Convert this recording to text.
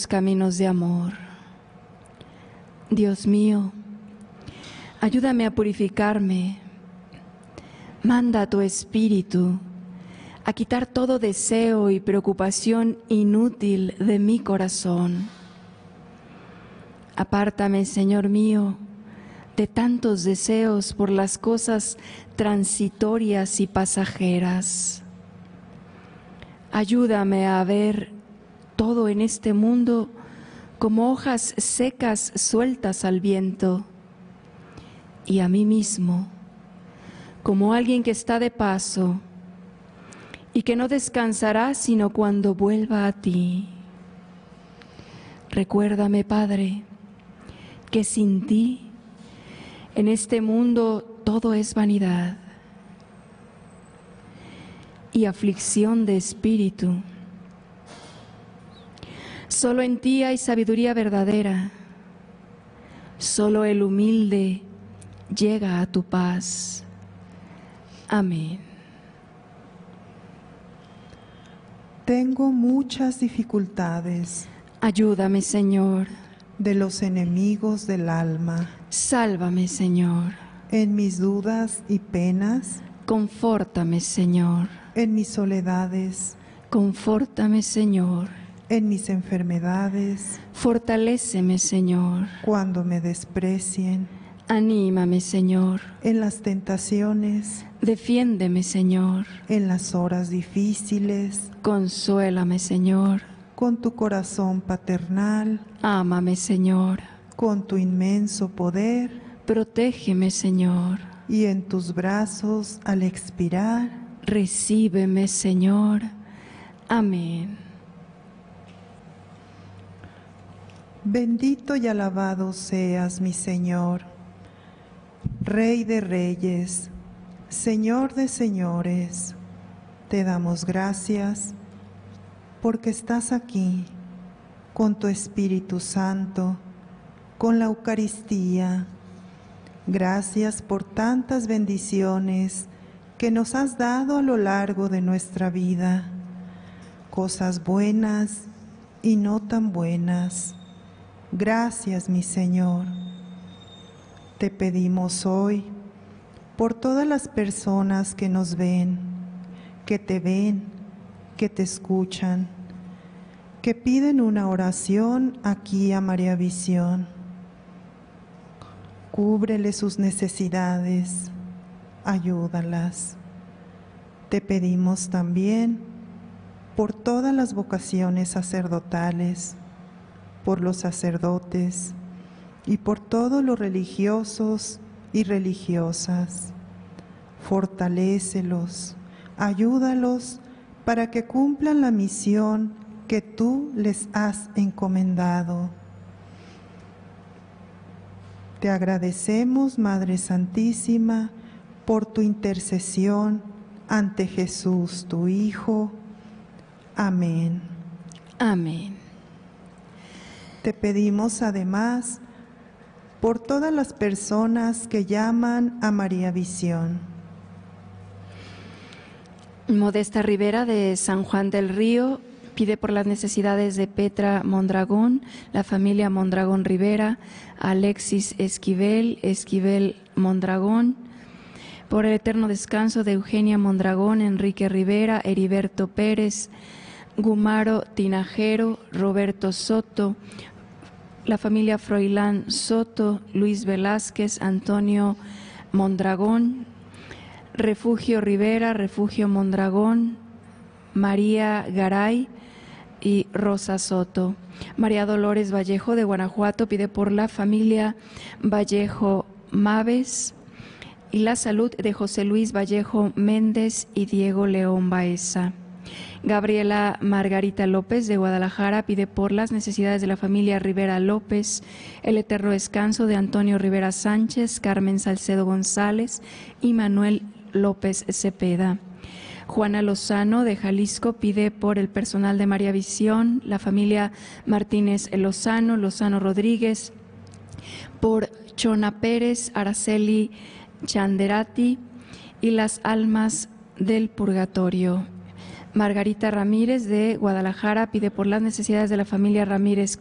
tus caminos de amor. Dios mío, ayúdame a purificarme. Manda a tu Espíritu a quitar todo deseo y preocupación inútil de mi corazón. Apártame, Señor mío, de tantos deseos por las cosas transitorias y pasajeras. Ayúdame a ver todo en este mundo como hojas secas sueltas al viento, y a mí mismo como alguien que está de paso y que no descansará sino cuando vuelva a ti. Recuérdame, Padre, que sin ti en este mundo todo es vanidad y aflicción de espíritu. Solo en ti hay sabiduría verdadera. Solo el humilde llega a tu paz. Amén. Tengo muchas dificultades. Ayúdame, Señor. De los enemigos del alma. Sálvame, Señor. En mis dudas y penas. Confórtame, Señor. En mis soledades. Confórtame, Señor. En mis enfermedades. Fortaléceme, Señor. Cuando me desprecien. Anímame, Señor. En las tentaciones. Defiéndeme, Señor. En las horas difíciles. Consuélame, Señor. Con tu corazón paternal. Ámame, Señor. Con tu inmenso poder. Protégeme, Señor. Y en tus brazos al expirar. Recíbeme, Señor. Amén. Bendito y alabado seas, mi Señor, Rey de reyes, Señor de señores. Te damos gracias porque estás aquí con tu Espíritu Santo, con la Eucaristía. Gracias por tantas bendiciones que nos has dado a lo largo de nuestra vida, cosas buenas y no tan buenas. Gracias, mi Señor. Te pedimos hoy por todas las personas que nos ven, que te escuchan, que piden una oración aquí a María Visión. Cúbrele sus necesidades, ayúdalas. Te pedimos también por todas las vocaciones sacerdotales, por los sacerdotes y por todos los religiosos y religiosas. Fortalécelos, ayúdalos para que cumplan la misión que tú les has encomendado. Te agradecemos, Madre Santísima, por tu intercesión ante Jesús, tu Hijo. Amén. Amén. Te pedimos además por todas las personas que llaman a María Visión. Modesta Rivera de San Juan del Río pide por las necesidades de Petra Mondragón, la familia Mondragón Rivera, Alexis Esquivel Mondragón, por el eterno descanso de Eugenia Mondragón, Enrique Rivera, Heriberto Pérez, Gumaro Tinajero, Roberto Soto, la familia Froilán Soto, Luis Velázquez, Antonio Mondragón, Refugio Rivera, Refugio Mondragón, María Garay y Rosa Soto. María Dolores Vallejo de Guanajuato pide por la familia Vallejo Maves y la salud de José Luis Vallejo Méndez y Diego León Baeza. Gabriela Margarita López de Guadalajara pide por las necesidades de la familia Rivera López, el eterno descanso de Antonio Rivera Sánchez, Carmen Salcedo González y Manuel López Cepeda. Juana Lozano de Jalisco pide por el personal de María Visión, la familia Martínez Lozano, Lozano Rodríguez, por Chona Pérez, Araceli Chanderati y las almas del purgatorio. Margarita Ramírez de Guadalajara pide por las necesidades de la familia Ramírez